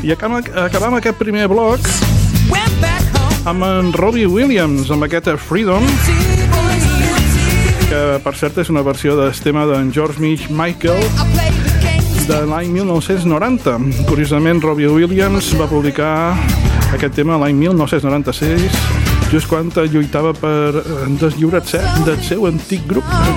I acabam aquest primer bloc amb en Robbie Williams, amb aquesta Freedom, que per cert és una versió del tema d'en George Michael de l'any 1990. Curiosament, Robbie Williams va publicar aquest tema l'any 1996, just quan lluitava per deslliurar-se del seu antic grup.